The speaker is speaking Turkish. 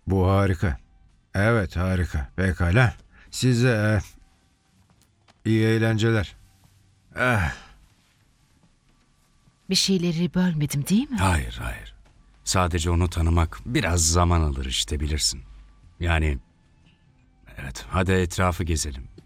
Bu harika. Evet, harika. Pekala. Size iyi eğlenceler. Eh, Bir şeyleri bölmedim değil mi? Hayır, hayır. Sadece onu tanımak biraz zaman alır işte bilirsin. Yani, evet, hadi etrafı gezelim.